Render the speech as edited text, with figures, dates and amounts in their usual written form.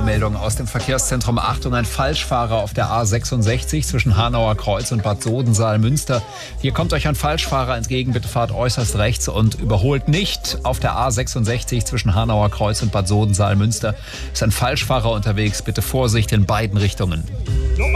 Meldung aus dem Verkehrszentrum. Achtung, ein Falschfahrer auf der A66 zwischen Hanauer Kreuz und Bad Sodensaal-Münster. Hier kommt euch ein Falschfahrer entgegen. Bitte fahrt äußerst rechts und überholt nicht. Auf der A66 zwischen Hanauer Kreuz und Bad Sodensaal-Münster ist ein Falschfahrer unterwegs. Bitte Vorsicht in beiden Richtungen.